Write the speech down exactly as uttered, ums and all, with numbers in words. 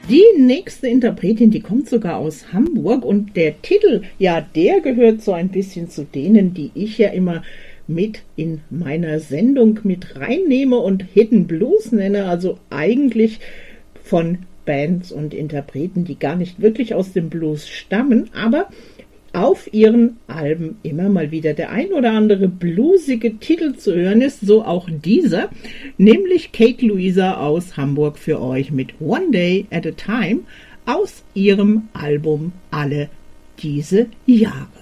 Die nächste Interpretin, die kommt sogar aus Hamburg und der Titel, ja, der gehört so ein bisschen zu denen, die ich ja immer mit in meiner Sendung mit reinnehme und Hidden Blues nenne, also eigentlich von Bands und Interpreten, die gar nicht wirklich aus dem Blues stammen, aber auf ihren Alben immer mal wieder der ein oder andere bluesige Titel zu hören ist, so auch dieser, nämlich Kate Luisa aus Hamburg für euch mit One Day at a Time aus ihrem Album Alle diese Jahre.